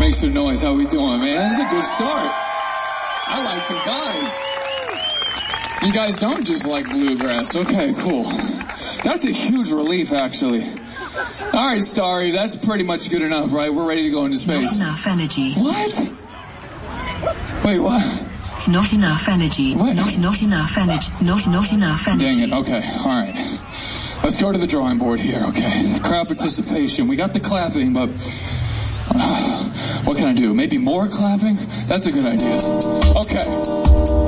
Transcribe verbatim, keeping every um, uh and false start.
make some noise. How we doing, man? That's a good start. I like the vibe. You guys don't just like bluegrass. Okay, cool. That's a huge relief, actually. All right, Starry, that's pretty much good enough, right? We're ready to go into space. Not enough energy. What? Wait, what? Not enough energy. What? Not not enough energy. Not not enough energy. Dang it. Okay. All right. Let's go to the drawing board here. Okay. Crowd participation. We got the clapping, but uh, what can I do? Maybe more clapping? That's a good idea. Okay.